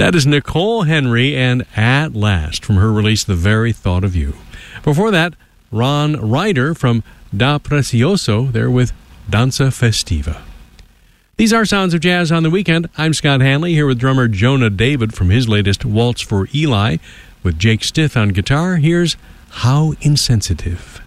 That is Nicole Henry and At Last from her release The Very Thought of You. Before that, Ron Ryder from Da Precioso there with Danza Festiva. These are Sounds of Jazz on the Weekend. I'm Scott Hanley here with drummer Jonah David from his latest Waltz for Eli with Jake Stith on guitar. Here's How Insensitive.